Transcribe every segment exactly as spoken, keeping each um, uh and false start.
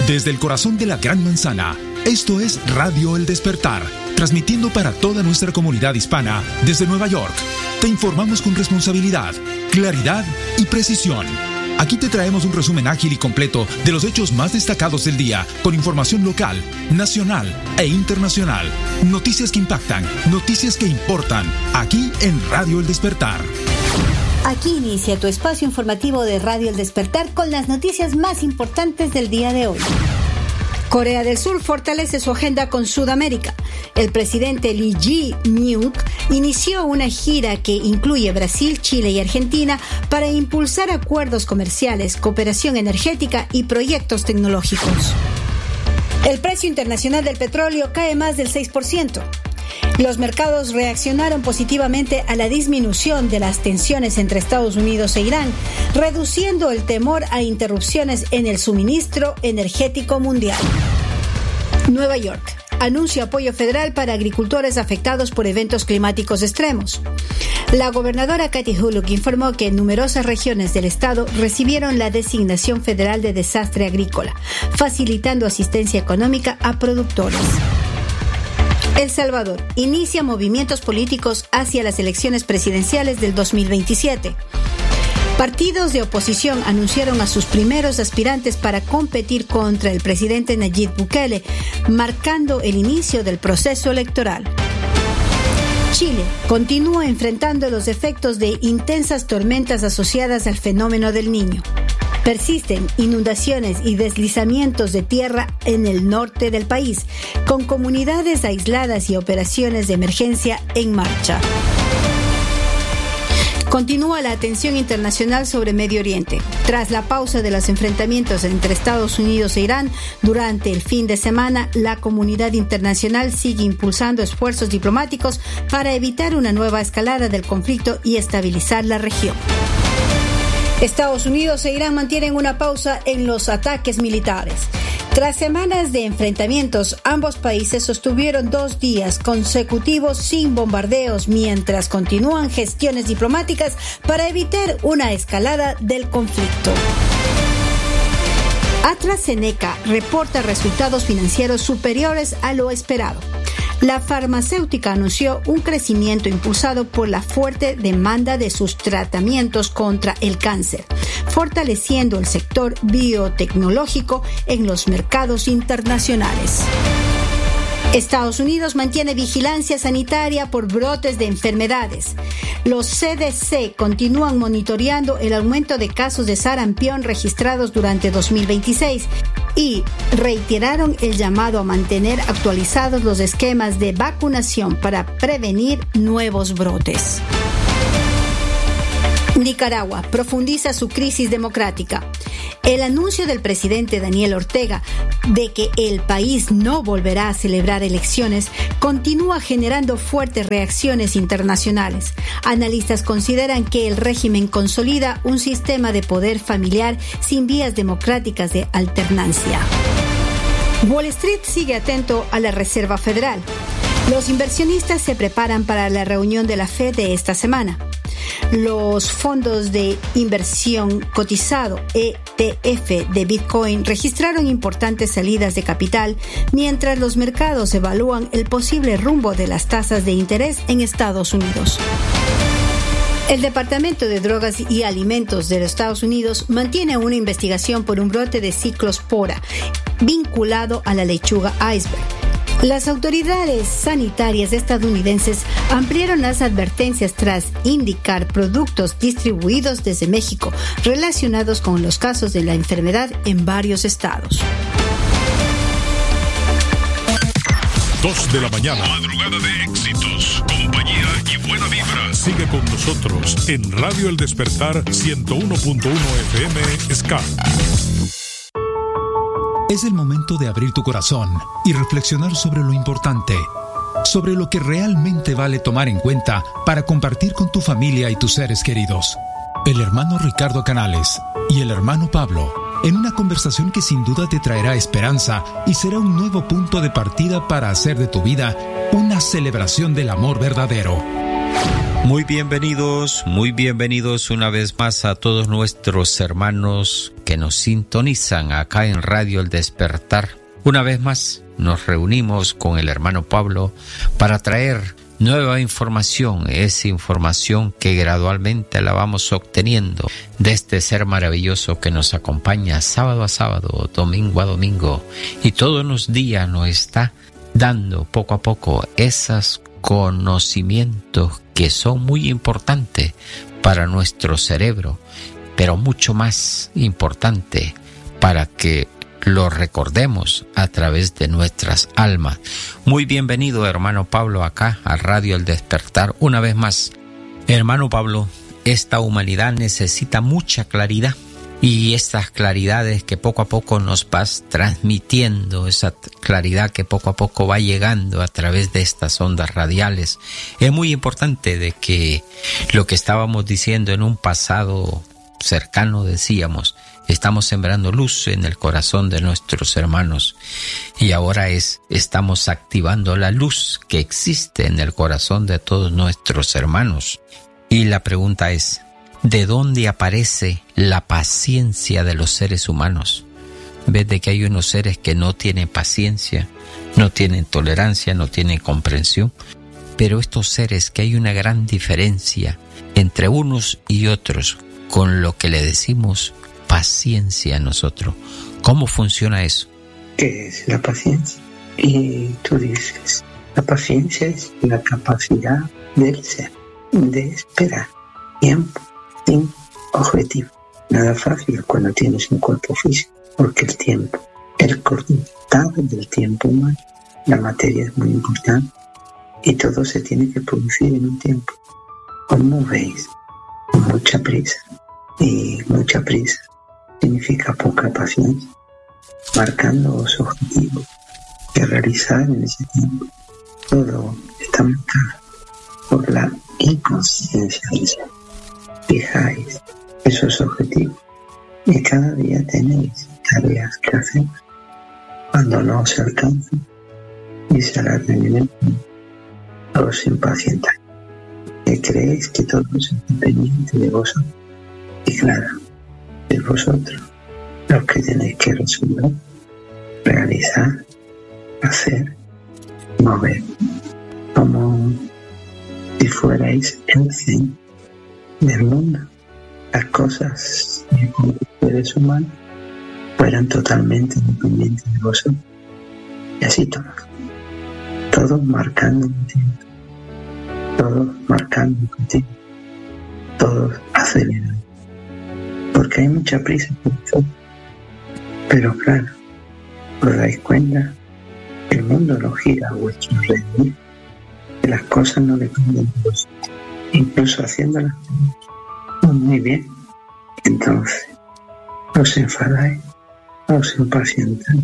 Desde el corazón de la Gran Manzana, esto es Radio El Despertar, transmitiendo para toda nuestra comunidad hispana desde Nueva York. Te informamos con responsabilidad, claridad y precisión. Aquí te traemos un resumen ágil y completo de los hechos más destacados del día, con información local, nacional e internacional. Noticias que impactan, noticias que importan, aquí en Radio El Despertar. Aquí inicia tu espacio informativo de Radio El Despertar con las noticias más importantes del día de hoy. Corea del Sur fortalece su agenda con Sudamérica. El presidente Lee Jae-myung inició una gira que incluye Brasil, Chile y Argentina para impulsar acuerdos comerciales, cooperación energética y proyectos tecnológicos. El precio internacional del petróleo cae más del seis por ciento. Los mercados reaccionaron positivamente a la disminución de las tensiones entre Estados Unidos e Irán, reduciendo el temor a interrupciones en el suministro energético mundial. Nueva York anuncia apoyo federal para agricultores afectados por eventos climáticos extremos. La gobernadora Kathy Hochul informó que numerosas regiones del estado recibieron la designación federal de desastre agrícola, facilitando asistencia económica a productores. El Salvador inicia movimientos políticos hacia las elecciones presidenciales del dos mil veintisiete. Partidos de oposición anunciaron a sus primeros aspirantes para competir contra el presidente Nayib Bukele, marcando el inicio del proceso electoral. Chile continúa enfrentando los efectos de intensas tormentas asociadas al fenómeno del Niño. Persisten inundaciones y deslizamientos de tierra en el norte del país, con comunidades aisladas y operaciones de emergencia en marcha. Continúa la atención internacional sobre Medio Oriente. Tras la pausa de los enfrentamientos entre Estados Unidos e Irán durante el fin de semana, la comunidad internacional sigue impulsando esfuerzos diplomáticos para evitar una nueva escalada del conflicto y estabilizar la región. Estados Unidos e Irán mantienen una pausa en los ataques militares. Tras semanas de enfrentamientos, ambos países sostuvieron dos días consecutivos sin bombardeos mientras continúan gestiones diplomáticas para evitar una escalada del conflicto. AstraZeneca reporta resultados financieros superiores a lo esperado. La farmacéutica anunció un crecimiento impulsado por la fuerte demanda de sus tratamientos contra el cáncer, fortaleciendo el sector biotecnológico en los mercados internacionales. Estados Unidos mantiene vigilancia sanitaria por brotes de enfermedades. Los C D C continúan monitoreando el aumento de casos de sarampión registrados durante dos mil veintiséis y reiteraron el llamado a mantener actualizados los esquemas de vacunación para prevenir nuevos brotes. Nicaragua profundiza su crisis democrática. El anuncio del presidente Daniel Ortega de que el país no volverá a celebrar elecciones continúa generando fuertes reacciones internacionales. Analistas consideran que el régimen consolida un sistema de poder familiar sin vías democráticas de alternancia. Wall Street sigue atento a la Reserva Federal. Los inversionistas se preparan para la reunión de la Fed de esta semana. Los fondos de inversión cotizado E T F de Bitcoin registraron importantes salidas de capital mientras los mercados evalúan el posible rumbo de las tasas de interés en Estados Unidos. El Departamento de Drogas y Alimentos de los Estados Unidos mantiene una investigación por un brote de ciclospora vinculado a la lechuga iceberg. Las autoridades sanitarias estadounidenses ampliaron las advertencias tras indicar productos distribuidos desde México relacionados con los casos de la enfermedad en varios estados. Dos de la mañana. Madrugada de éxitos, compañía y buena vibra. Sigue con nosotros en Radio El Despertar ciento uno punto uno F M Ska. Es el momento de abrir tu corazón y reflexionar sobre lo importante, sobre lo que realmente vale tomar en cuenta para compartir con tu familia y tus seres queridos. El hermano Ricardo Canales y el hermano Pablo, en una conversación que sin duda te traerá esperanza y será un nuevo punto de partida para hacer de tu vida una celebración del amor verdadero. Muy bienvenidos, muy bienvenidos una vez más a todos nuestros hermanos que nos sintonizan acá en Radio El Despertar. Una vez más nos reunimos con el hermano Pablo para traer nueva información, esa información que gradualmente la vamos obteniendo de este ser maravilloso que nos acompaña sábado a sábado, domingo a domingo, y todos los días nos está dando poco a poco esos conocimientos que son muy importantes para nuestro cerebro, pero mucho más importante para que lo recordemos a través de nuestras almas. Muy bienvenido, hermano Pablo, acá a Radio El Despertar una vez más. Hermano Pablo, esta humanidad necesita mucha claridad, y estas claridades que poco a poco nos vas transmitiendo, esa claridad que poco a poco va llegando a través de estas ondas radiales, es muy importante de que lo que estábamos diciendo en un pasado cercano, decíamos, estamos sembrando luz en el corazón de nuestros hermanos, y ahora es, estamos activando la luz que existe en el corazón de todos nuestros hermanos. Y la pregunta es, ¿de dónde aparece la paciencia de los seres humanos? Ves de que hay unos seres que no tienen paciencia, no tienen tolerancia, no tienen comprensión, pero estos seres que hay una gran diferencia entre unos y otros con lo que le decimos paciencia a nosotros. ¿Cómo funciona eso? ¿Qué es la paciencia? Y tú dices, la paciencia es la capacidad del ser de esperar tiempo sin objetivo. Nada fácil cuando tienes un cuerpo físico, porque el tiempo, el cortar del tiempo humano, la materia es muy importante y todo se tiene que producir en un tiempo. Como veis, con mucha prisa, y mucha prisa significa poca paciencia, marcando los objetivos que realizar en ese tiempo. Todo está marcado por la inconsciencia del ser. Fijáis esos objetivos y cada día tenéis tareas que hacer. Cuando no se alcanzan y se alargan en el tiempo, os impacientáis y creéis que todo es independiente de vosotros. Y claro, es vosotros los que tenéis que resolver, realizar, hacer, mover, como si fuerais el centro del mundo. Las cosas de los seres humanos fueran totalmente independientes de vosotros. Y así todos, todos marcando un tiempo, todos marcando un tiempo, todos acelerando. Porque hay mucha prisa por vosotros. Pero claro, os dais cuenta que el mundo no gira a vuestro alrededor, que las cosas no dependen de vosotros, incluso haciéndolas muy bien. Entonces, os enfadáis, os impacientáis,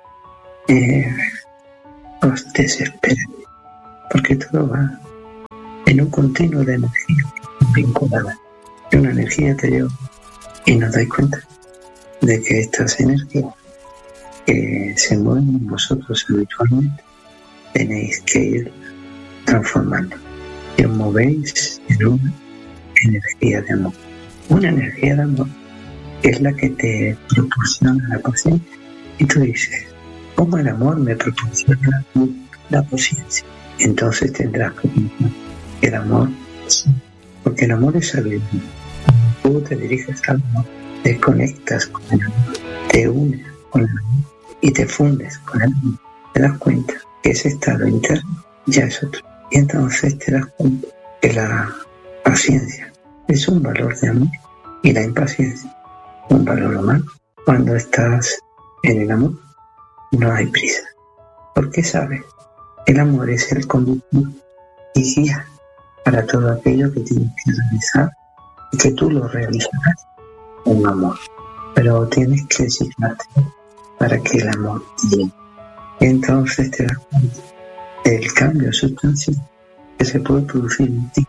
eh, os desesperáis, porque todo va en un continuo de energía vinculada, y una energía te lleva. Y nos dais cuenta de que estas energías que se mueven en vosotros habitualmente tenéis que ir transformando. Y os movéis en una energía de amor. Una energía de amor que es la que te proporciona la paciencia. Y tú dices, ¿cómo el amor me proporciona la paciencia? Entonces tendrás que pensar que el amor, porque el amor es sabiduría. Tú te diriges al amor, te conectas con el amor, te unes con el amor y te fundes con el amor. Te das cuenta que ese estado interno ya es otro. Y entonces te das cuenta que la paciencia es un valor de amor y la impaciencia un valor humano. Cuando estás en el amor no hay prisa, porque sabes que el amor es el conductor y guía para todo aquello que tienes que realizar y que tú lo realizarás con amor, pero tienes que designarte para que el amor te llegue. Y entonces te das cuenta del cambio sustancial que se puede producir en ti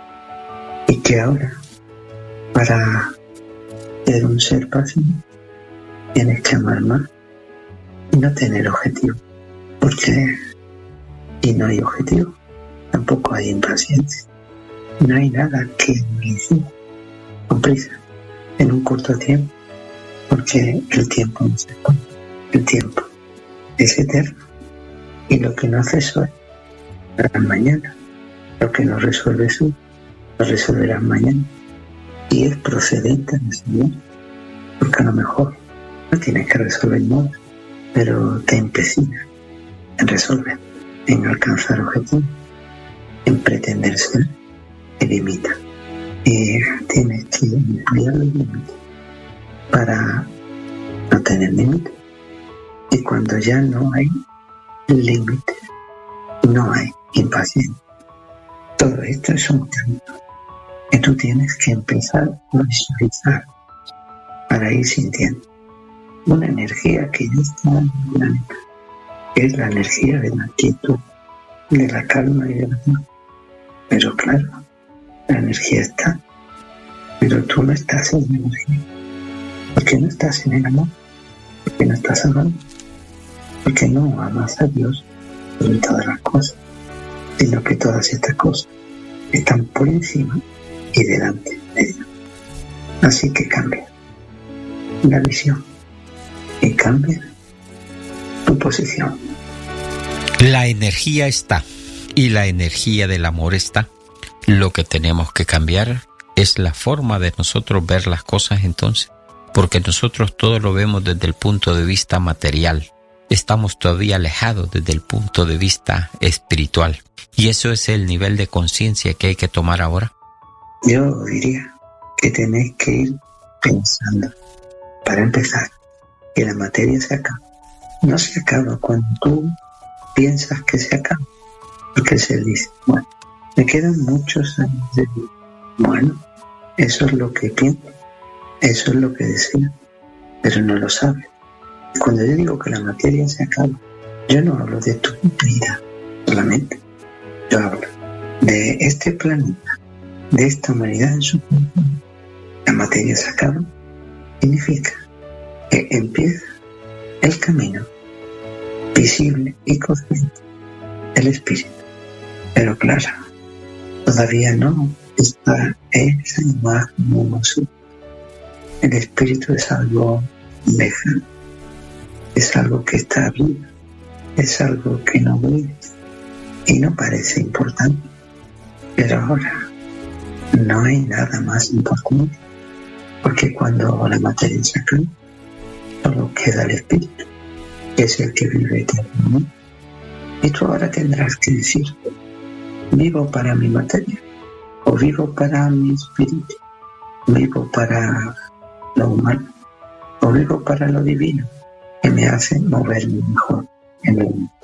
y que ahora, para ser un ser paciente, tienes que amar más y no tener objetivo, porque si no hay objetivo tampoco hay impaciencia. No hay nada que realizar con prisa en un corto tiempo, porque el tiempo no se acaba. El tiempo es eterno y lo que no haces hoy, lo harás mañana. Lo que no resuelves hoy, lo resolverás mañana. Y es procedente de Señor, porque a lo mejor no tienes que resolver nada, pero te empecina en resolver, en alcanzar objetivos, en pretender ser, te limita. Y tienes que ampliar los límites para no tener límites. Y cuando ya no hay límites, no hay impaciencia. Todo esto es un camino que tú tienes que empezar a visualizar para ir sintiendo una energía que ya está en el planeta, que es la energía de la quietud, de la calma y de la paz. Pero claro, la energía está, pero tú no estás en la energía. ¿Por qué no estás en el amor? ¿Por qué no estás amando? ¿Por qué no amas a Dios sobre todas las cosas? Sino que todas estas cosas están por encima y delante de ella. Así que cambia la visión y cambia tu posición. La energía está y la energía del amor está. Lo que tenemos que cambiar es la forma de nosotros ver las cosas entonces, porque nosotros todo lo vemos desde el punto de vista material. Estamos todavía alejados desde el punto de vista espiritual. Y eso es el nivel de conciencia que hay que tomar ahora. Yo diría que tenéis que ir pensando, para empezar, que la materia se acaba. No se acaba cuando tú piensas que se acaba, porque se dice, bueno, me quedan muchos años de vida. Bueno, eso es lo que pienso, eso es lo que deseo, pero no lo sabes. Cuando yo digo que la materia se acaba, yo no hablo de tu vida solamente. Yo hablo de este planeta, de esta humanidad en su conjunto. La materia se acaba significa que empieza el camino visible y consciente del espíritu. Pero claro, todavía no está esa imagen hermosa. El espíritu es algo lejano, es algo que está arriba, es algo que no ves y no parece importante. Pero ahora no hay nada más importante, porque cuando la materia se acaba, solo queda el espíritu, que es el que vive eternamente. Y tú ahora tendrás que decir, vivo para mi materia, o vivo para mi espíritu, vivo para lo humano, o vivo para lo divino, que me hace moverme mejor en el mundo.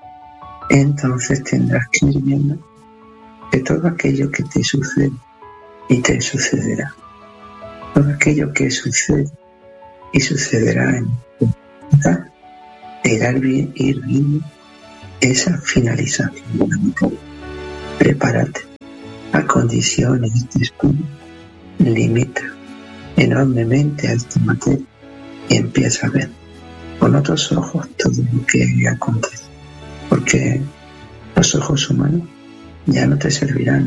Entonces tendrás que ir viendo que todo aquello que te sucede y te sucederá, todo aquello que sucede y sucederá en tu vida, te irá bien, ir viendo esa finalización de la materia. Prepárate, acondiciona este espíritu, limita enormemente a esta materia y empieza a ver con otros ojos todo lo que acontece, porque los ojos humanos ya no te servirán,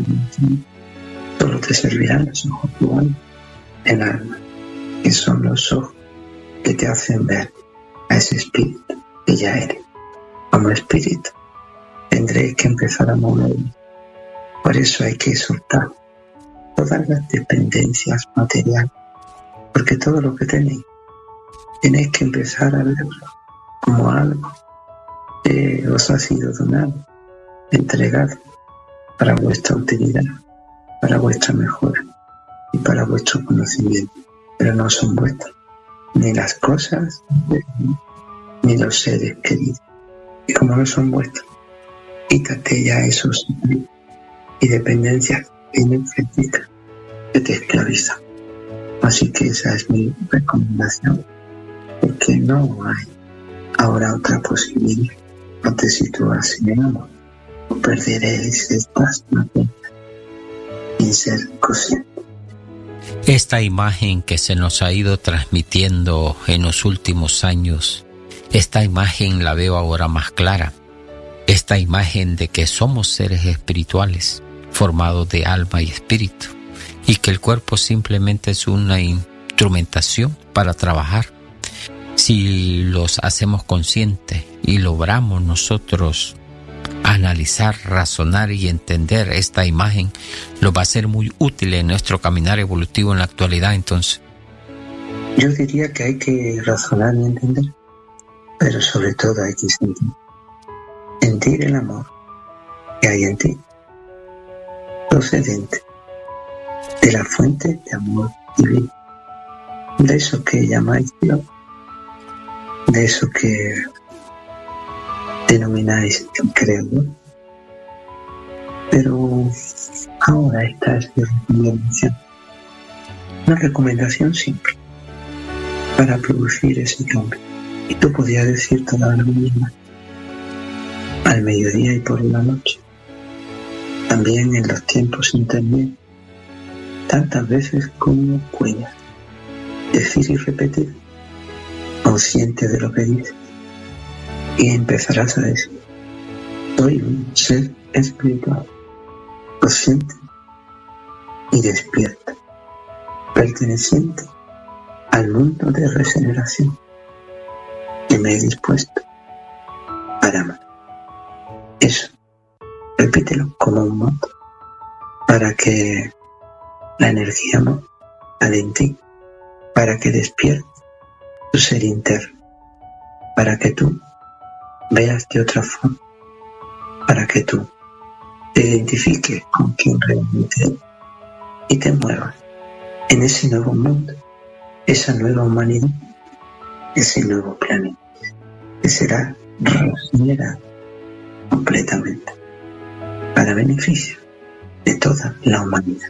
solo te servirán los ojos humanos, el alma, que son los ojos que te hacen ver a ese espíritu que ya eres. Como espíritu tendré que empezar a moverme. Por eso hay que soltar todas las dependencias materiales, porque todo lo que tenéis tenéis que empezar a verlo como algo que os ha sido donado, entregado para vuestra utilidad, para vuestra mejora y para vuestro conocimiento. Pero no son vuestras, ni las cosas, ni los seres queridos. Y como no son vuestros, quítate ya esos y dependencias energéticas que te esclavizan. Así que esa es mi recomendación, porque no hay ahora otra posibilidad. No te sitúas en el amor, o perderéis estas materias sin ser consciente. Esta imagen que se nos ha ido transmitiendo en los últimos años, esta imagen la veo ahora más clara. Esta imagen de que somos seres espirituales, formados de alma y espíritu, y que el cuerpo simplemente es una instrumentación para trabajar si los hacemos conscientes y logramos nosotros analizar, razonar y entender esta imagen, lo va a ser muy útil en nuestro caminar evolutivo en la actualidad. Entonces, yo diría que hay que razonar y entender, pero sobre todo hay que sentir. Sentir el amor que hay en ti, procedente de la fuente de amor divino, de eso que llamáis Dios, de eso que denomináis el Creador. Pero ahora esta es mi recomendación, una recomendación simple para producir ese cambio. Y tú podías decir toda la mañana, al mediodía y por la noche, también en los tiempos intermedios, tantas veces como puedas, decir y repetir, consciente de lo que dices, y empezarás a decir: soy un ser espiritual, consciente y despierto, perteneciente al mundo de regeneración, que me he dispuesto para amar. Eso, repítelo como un mantra, para que la energía no sale en ti, para que despierte tu ser interno, para que tú veas de otra forma, para que tú te identifiques con quien realmente eres y te muevas en ese nuevo mundo, esa nueva humanidad, ese nuevo planeta que será regenerado completamente para beneficio de toda la humanidad.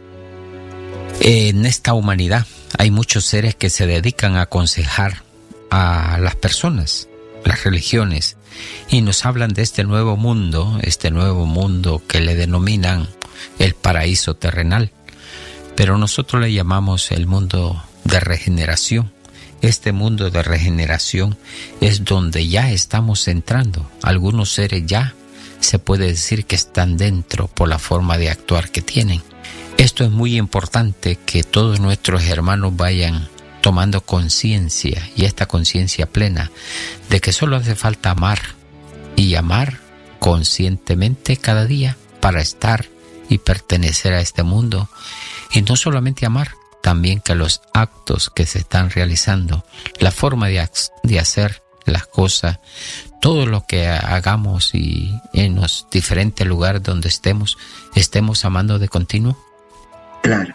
En esta humanidad hay muchos seres que se dedican a aconsejar a las personas, las religiones, y nos hablan de este nuevo mundo, este nuevo mundo que le denominan el paraíso terrenal, pero nosotros le llamamos el mundo de regeneración. Este mundo de regeneración es donde ya estamos entrando. Algunos seres ya se puede decir que están dentro por la forma de actuar que tienen. Esto es muy importante, que todos nuestros hermanos vayan tomando conciencia, y esta conciencia plena, de que solo hace falta amar, y amar conscientemente cada día para estar y pertenecer a este mundo. Y no solamente amar, también que los actos que se están realizando, la forma de, de hacer las cosas, todo lo que hagamos y en los diferentes lugares donde estemos, estemos amando de continuo. Claro,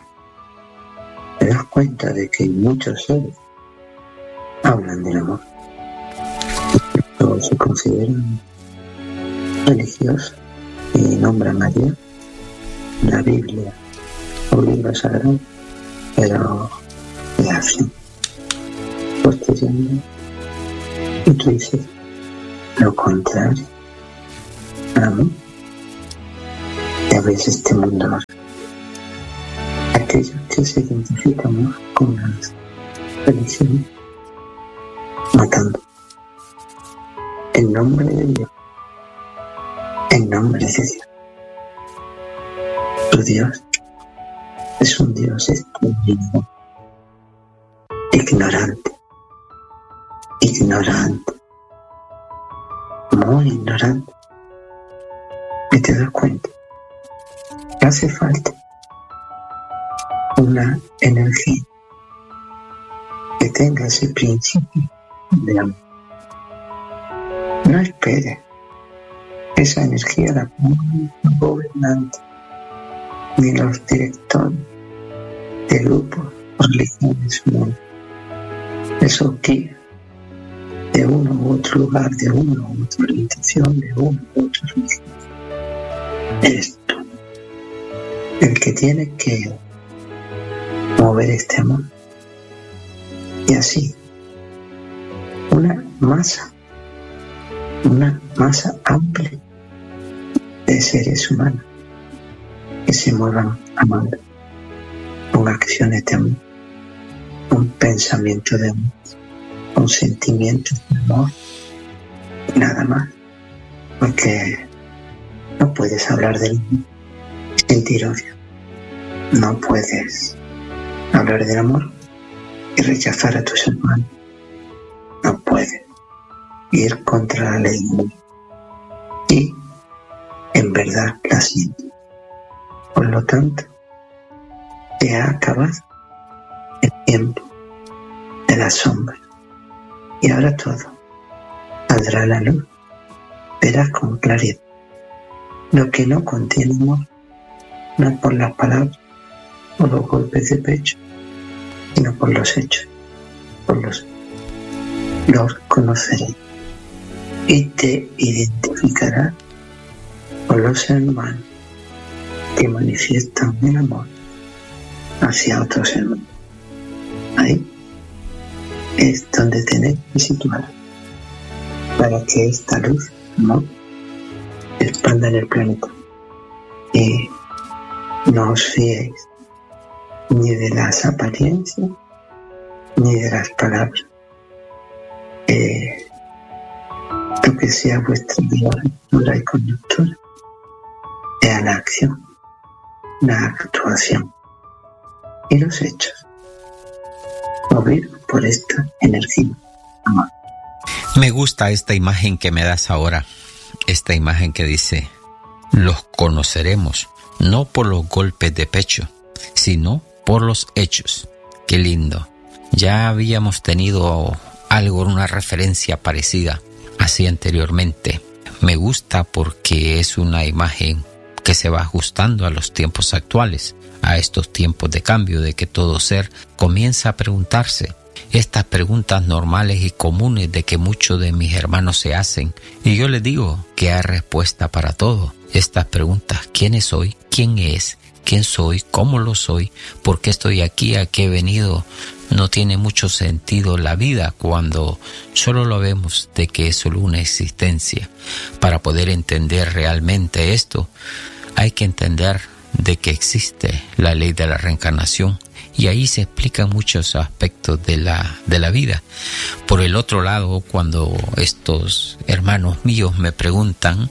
te das cuenta de que muchos seres hablan del amor, pero se consideran religiosos y nombran a Dios, la Biblia o libro sagrado, pero le hacen posteriormente, y tú dices lo contrario. Amor, y a veces este mundo, aquellos que se identifican más con las religiones, matando en nombre de Dios, en nombre de Dios. Tu Dios es un Dios extraordinario, ignorante, ignorante, muy ignorante. Y te das cuenta que hace falta una energía que tenga ese principio de amor. No esperes esa energía la pongan los gobernantes ni los directores de grupos o religiones humanas. Eso guía de uno u otro lugar, de una u otra orientación, de uno u otro religión. Eres tú el que tiene que mover este amor, y así una masa, una masa amplia de seres humanos que se muevan amando, con acciones de amor, con pensamiento de amor, con sentimientos de amor, nada más, porque no puedes hablar del amor y sentir odio, no puedes hablar del amor y rechazar a tus hermanos, no puedes ir contra la ley y en verdad la siente. Por lo tanto, se ha acabado el tiempo de la sombra y ahora todo saldrá a la luz. Verás con claridad lo que no contiene amor, no es por las palabras o los golpes de pecho, sino por los hechos. Por los los conoceré y te identificará con los hermanos que manifiestan el amor hacia otros hermanos. Ahí es donde tenéis que situar para que esta luz, amor, se expanda en el planeta. Y no os fiéis ni de las apariencias ni de las palabras. Eh, lo que sea vuestra lectura y conductora sea la acción, la actuación y los hechos, movidos por esta energía, amor. Me gusta esta imagen que me das ahora, esta imagen que dice: los conoceremos no por los golpes de pecho, sino por los hechos. Qué lindo. Ya habíamos tenido algo, una referencia parecida así anteriormente. Me gusta porque es una imagen que se va ajustando a los tiempos actuales, a estos tiempos de cambio, de que todo ser comienza a preguntarse estas preguntas normales y comunes de que muchos de mis hermanos se hacen. Y yo les digo que hay respuesta para todo. Estas preguntas: ¿quién soy? ¿Quién es? ¿Quién soy? ¿Cómo lo soy? ¿Por qué estoy aquí? ¿A qué he venido? No tiene mucho sentido la vida cuando solo lo vemos de que es solo una existencia. Para poder entender realmente esto, hay que entender de que existe la ley de la reencarnación, y ahí se explican muchos aspectos de la, de la vida. Por el otro lado, cuando estos hermanos míos me preguntan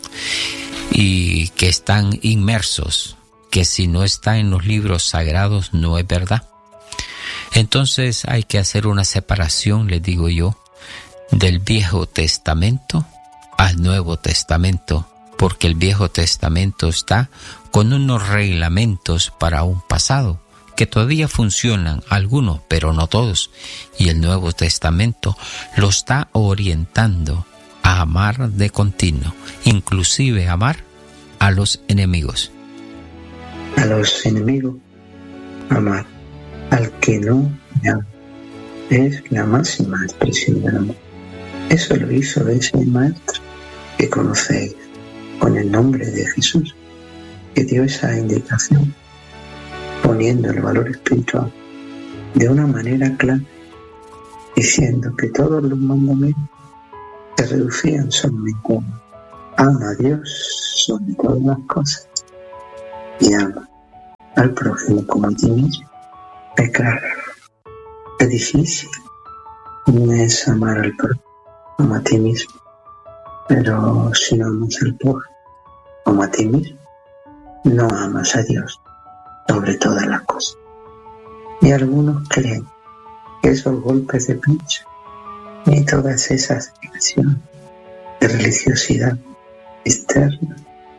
y que están inmersos, que si no está en los libros sagrados no es verdad. Entonces hay que hacer una separación, les digo yo, del Viejo Testamento al Nuevo Testamento, porque el Viejo Testamento está con unos reglamentos para un pasado que todavía funcionan, algunos, pero no todos, y el Nuevo Testamento lo está orientando a amar de continuo, inclusive amar a los enemigos. A los enemigos, amar. Al que no me ama. Es la máxima expresión del amor. Eso lo hizo ese maestro que conocéis con el nombre de Jesús, que dio esa indicación, poniendo el valor espiritual de una manera clara, diciendo que todos los mandamientos se reducían solamente a uno: ama a Dios sobre todas las cosas y ama al prójimo como a ti mismo. Pecar es difícil, no es amar al prójimo como a ti mismo, pero si no amas al prójimo como a ti mismo, no amas a Dios sobre todas las cosas. Y algunos creen que esos golpes de pecho y todas esas expresiones de religiosidad externa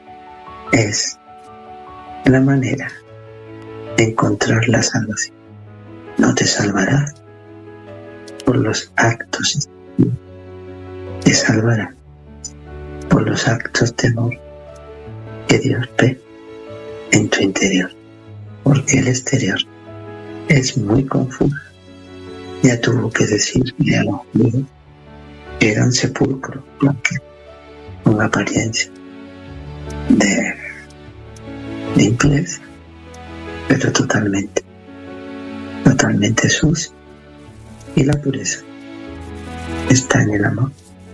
es la manera de encontrar la salvación. No te salvarás por los actos, te salvará por los actos de amor que Dios ve en tu interior, porque el exterior es muy confuso. Ya tuvo que decirle a los judíos que eran sepulcros blancos con apariencia de limpieza, pero totalmente totalmente sucio, y la pureza está en el amor,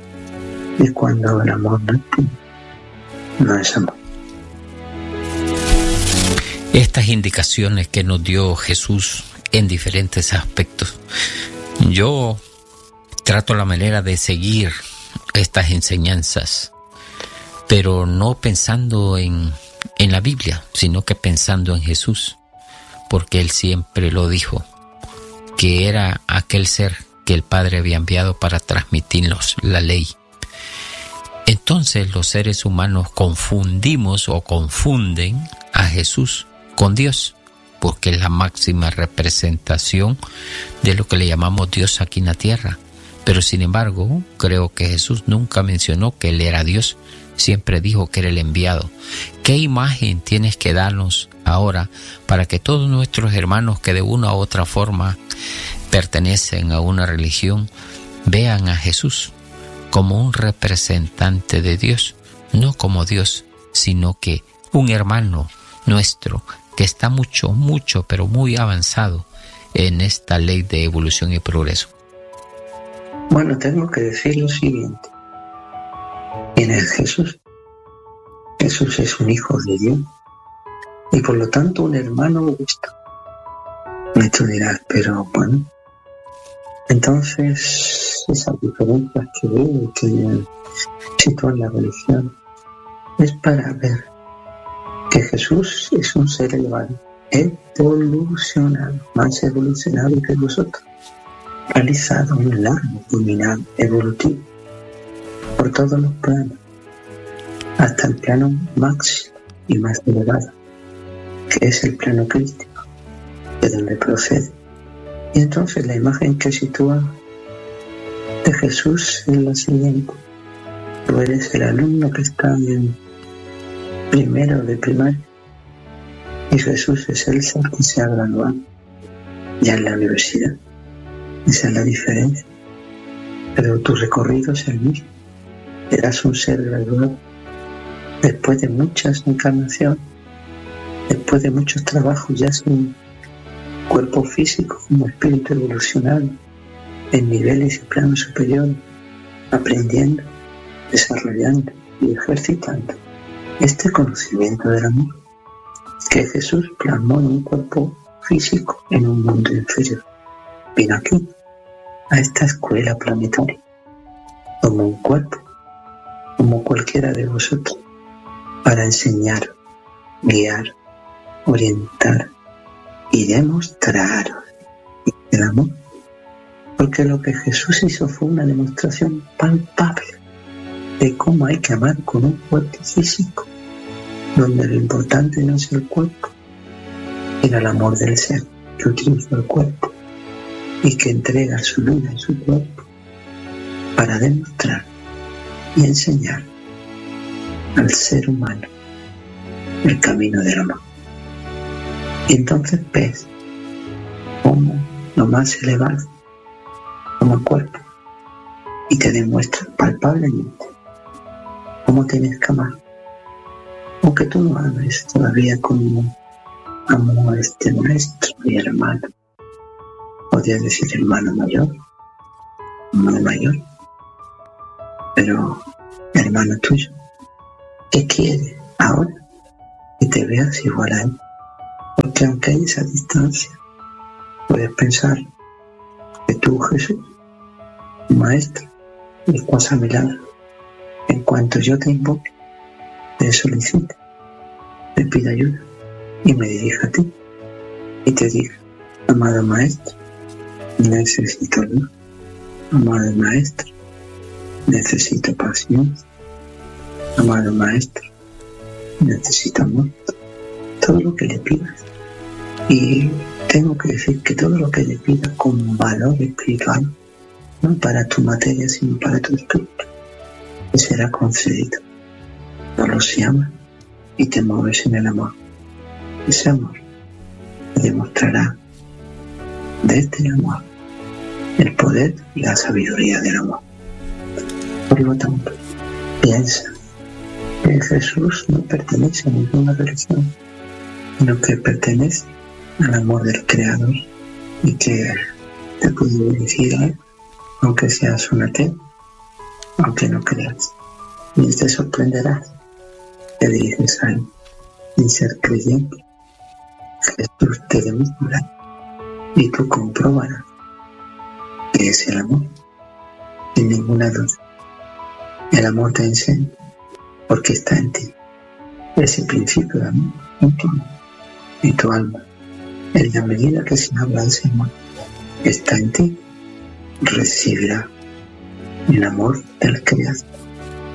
y cuando el amor no es puro, no es amor. Estas indicaciones que nos dio Jesús en diferentes aspectos, yo trato la manera de seguir estas enseñanzas, pero no pensando en, en la Biblia, sino que pensando en Jesús, porque Él siempre lo dijo, que era aquel ser que el Padre había enviado para transmitirnos la ley, Entonces los seres humanos confundimos o confunden a Jesús con Dios, porque es la máxima representación de lo que le llamamos Dios aquí en la tierra. Pero sin embargo, creo que Jesús nunca mencionó que Él era Dios, siempre dijo que era el enviado. ¿Qué imagen tienes que darnos ahora para que todos nuestros hermanos que de una u otra forma pertenecen a una religión vean a Jesús como un representante de Dios, no como Dios, sino que un hermano nuestro que está mucho, mucho, pero muy avanzado en esta ley de evolución y progreso? Bueno, tengo que decir lo siguiente. ¿Quién es Jesús? Jesús es un hijo de Dios y por lo tanto un hermano vuestro. Y tú dirás, pero bueno, entonces esas diferencias que veo que sitúan la religión es para ver que Jesús es un ser elevado, evolucionado, más evolucionado que vosotros, realizado un largo caminado evolutivo por todos los planos, hasta el plano máximo y más elevado, que es el plano crístico, de donde procede. Y entonces la imagen que sitúa de Jesús es la siguiente. Tú eres el alumno que está en primero de primaria y Jesús es el ser que se ha graduado ya en la universidad. Esa es la diferencia. Pero tu recorrido es el mismo. Serás un ser graduado después de muchas encarnaciones, después de muchos trabajos, ya sin cuerpo físico como espíritu evolucionado en niveles y planos superiores, aprendiendo, desarrollando y ejercitando este conocimiento del amor que Jesús plasmó en un cuerpo físico en un mundo inferior. Vino aquí, a esta escuela planetaria, como un cuerpo, como cualquiera de vosotros, para enseñar, guiar, orientar y demostrar el amor. Porque lo que Jesús hizo fue una demostración palpable de cómo hay que amar con un cuerpo físico, donde lo importante no es el cuerpo, sino el amor del ser que utiliza el cuerpo y que entrega su vida en su cuerpo para demostrar y enseñar al ser humano el camino del amor. Y entonces ves cómo lo más elevado como cuerpo y te demuestra palpablemente cómo tienes que amar, aunque tú no ames todavía como amo a este maestro y hermano. Podrías decir hermano mayor, hermano mayor, pero hermano tuyo, que quiere ahora que te veas igual a él. Porque aunque hay esa distancia, puedes pensar que tú, Jesús, maestro, estás a mi lado. En cuanto yo te invoque, te solicite, te pida ayuda y me dirija a ti y te diga, amado maestro, necesito luz. Amado maestro, necesito paciencia. Amado maestro, necesito amor. Todo lo que le pidas. Y tengo que decir que todo lo que le pidas con valor espiritual, no para tu materia, sino para tu espíritu, te será concedido. Solo si amas y te mueves en el amor. Ese amor te demostrará desde el amor el poder y la sabiduría del amor. Por lo tanto, piensa que Jesús no pertenece a ninguna religión, sino que pertenece al amor del Creador y que te puede dirigir a él, aunque seas un ateo, aunque no creas. Y te sorprenderás, te diriges a él sin ser creyente. Jesús te demostrará y tú comprobarás que es el amor, sin ninguna duda. El amor te enseña porque está en ti. Ese principio de amor en tu alma, en tu alma. En la medida que se habla de ese amor está en ti, recibirá el amor del Creador.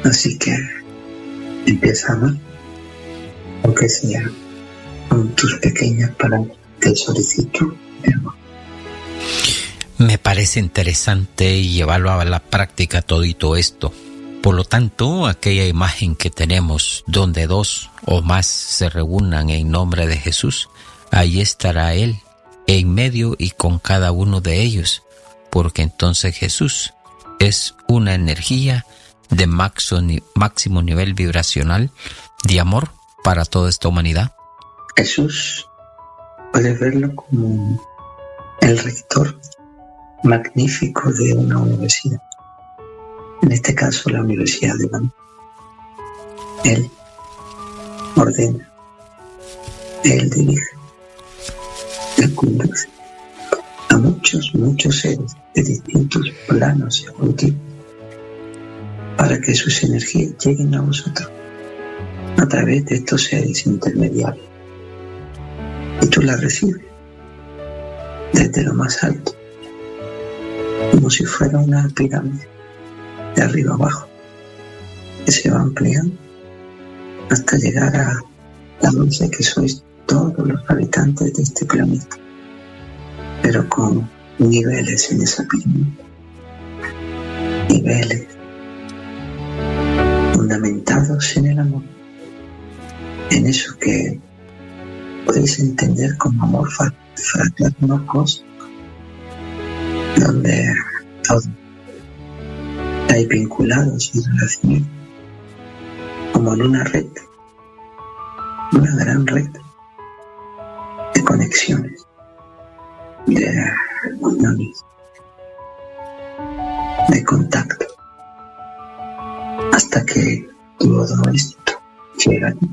Así que empieza a amar, aunque sea con tus pequeñas palabras de solicitud, hermano. Me parece interesante llevarlo a la práctica todito esto. Por lo tanto, aquella imagen que tenemos donde dos o más se reúnan en nombre de Jesús, ahí estará Él en medio y con cada uno de ellos, porque entonces Jesús es una energía de máximo nivel vibracional de amor para toda esta humanidad. Jesús, puedes verlo como el rector magnífico de una universidad, en este caso la Universidad de Londres. Él ordena, Él dirige, Él conduce a muchos, muchos seres de distintos planos evolutivos para que sus energías lleguen a vosotros a través de estos seres intermediarios. Y tú las recibes desde lo más alto, como si fuera una pirámide, de arriba abajo, que se va ampliando hasta llegar a la dulce que sois todos los habitantes de este planeta, pero con niveles en esa pirámide, niveles fundamentados en el amor, en eso que podéis entender como amor fraterno cósmico, donde todos estáis vinculados y relacionados como en una red, una gran red de conexiones, de uniones, de contacto, hasta que todo esto llega a ti.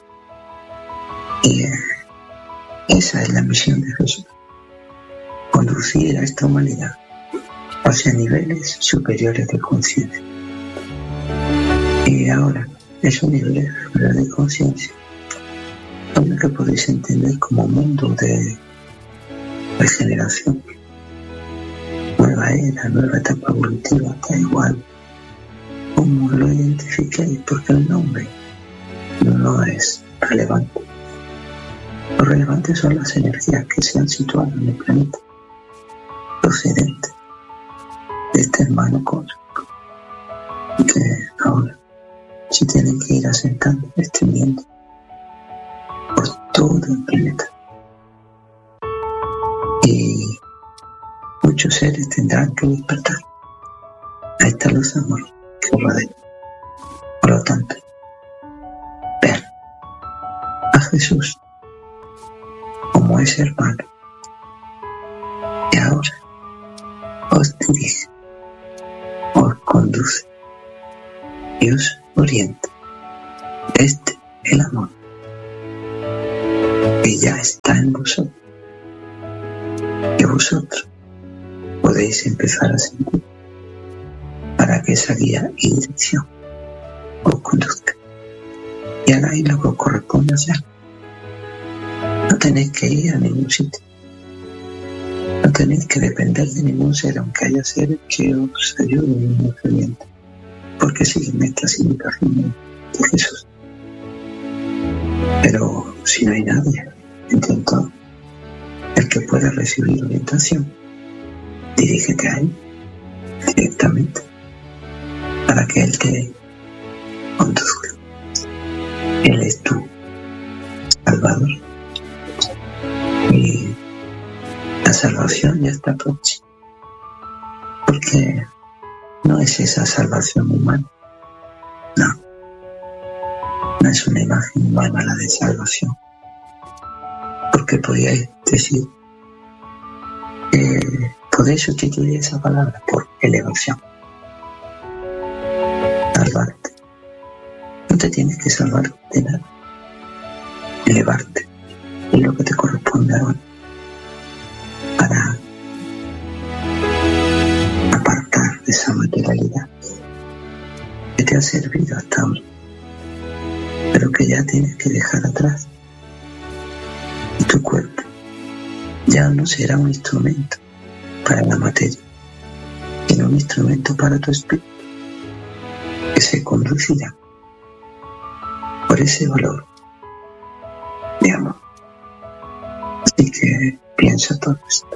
Y esa es la misión de Jesús: conducir a esta humanidad hacia niveles superiores de conciencia. Y ahora, esos niveles superiores de conciencia son lo que podéis entender como mundo de regeneración, nueva era, nueva etapa evolutiva, da igual cómo lo identifiquéis, porque el nombre no es relevante. Lo relevante son las energías que se han situado en el planeta, procedentes de este hermano cósmico, que ahora se tienen que ir asentando, extendiendo por todo el planeta. Y muchos seres tendrán que despertar a esta luz de amor que rodea. Por lo tanto, ver a Jesús como ese hermano que ahora os dirige, os conduce y os orienta desde el amor que ya está en vosotros, que vosotros podéis empezar a sentir, para que esa guía y dirección os conduzca y hagáis lo que os corresponde hacer. No tenéis que ir a ningún sitio, no tenéis que depender de ningún ser, aunque haya seres que os ayuden y os orienten, porque siguen estas indicaciones de Jesús. Pero si no hay nadie, entonces el que pueda recibir orientación, dirígete a él directamente para que él te conduzca. Él es tu Salvador y la salvación ya está próxima, porque no es esa salvación humana, no, no es una imagen humana la de salvación, porque podríais decir, eh, podéis sustituir esa palabra por elevación. Salvarte. No te tienes que salvar de nada. Elevarte es lo que te corresponde ahora, para apartar de esa materialidad que te ha servido hasta ahora, pero que ya tienes que dejar atrás. Y tu cuerpo ya no será un instrumento para la materia, sino un instrumento para tu espíritu, que se conducirán por ese valor de amor. Así que piensa todo esto.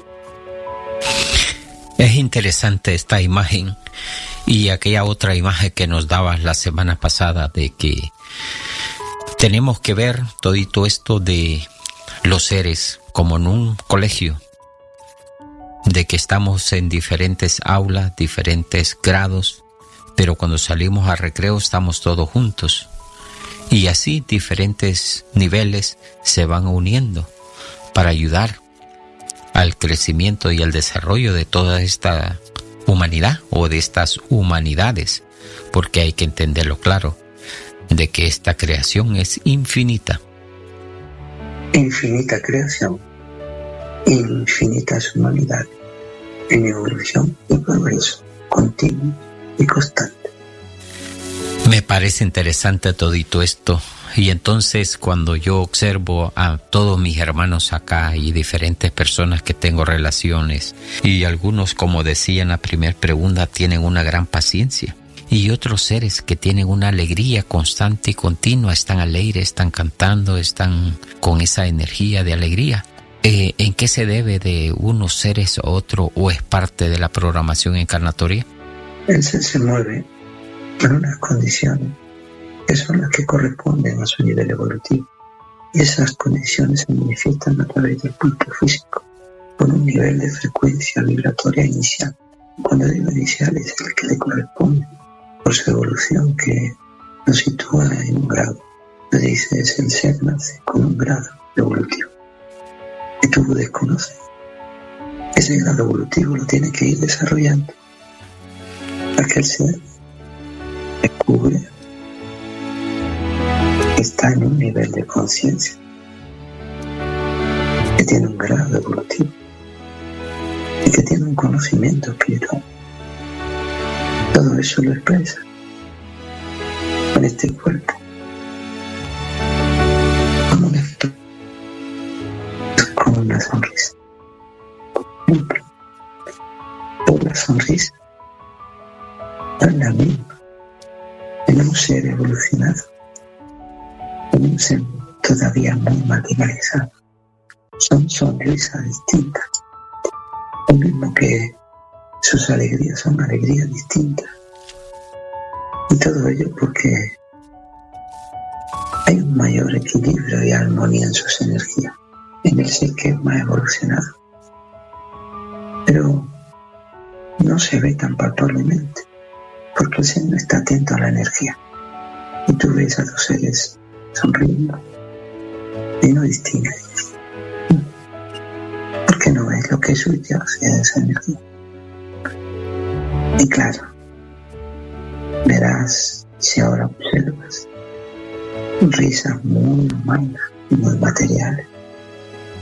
Es interesante esta imagen y aquella otra imagen que nos dabas la semana pasada de que tenemos que ver todito esto de los seres como en un colegio, de que estamos en diferentes aulas, diferentes grados, pero cuando salimos a recreo estamos todos juntos. Y así diferentes niveles se van uniendo para ayudar al crecimiento y al desarrollo de toda esta humanidad o de estas humanidades, porque hay que entenderlo claro, de que esta creación es infinita. Infinita creación, infinitas humanidades, en evolución y progreso continuo y constante. Me parece interesante todito esto. Y entonces cuando yo observo a todos mis hermanos acá y diferentes personas que tengo relaciones, y algunos, como decía en la primera pregunta, tienen una gran paciencia, y otros seres que tienen una alegría constante y continua, están alegres, están cantando, están con esa energía de alegría. Eh, ¿En qué se debe de unos seres a otro, o es parte de la programación encarnatoria? El ser se mueve en unas condiciones que son las que corresponden a su nivel evolutivo. Y esas condiciones se manifiestan a través del cuerpo físico, con un nivel de frecuencia vibratoria inicial. Cuando digo inicial es el que le corresponde por su evolución, que nos sitúa en un grado. Se dice, es el ser nace con un grado evolutivo que tú desconoces. Ese grado evolutivo lo tiene que ir desarrollando para que el ser descubre que está en un nivel de conciencia que tiene un grado evolutivo y que tiene un conocimiento espiritual. Todo eso lo expresa con este cuerpo, con una, con una sonrisa. Siempre, por la sonrisa no es la misma en un ser evolucionado, en un ser todavía muy materializado. Son sonrisas distintas, lo mismo que sus alegrías son alegrías distintas. Y todo ello porque hay un mayor equilibrio y armonía en sus energías, en el ser que es más evolucionado. Pero no se ve tan palpablemente, porque el ser no está atento a la energía. Y tú ves a los seres sonriendo y no distingues, porque no ves lo que es suyo hacia esa energía. Y claro, verás, si ahora observas, risas muy humanas, muy materiales,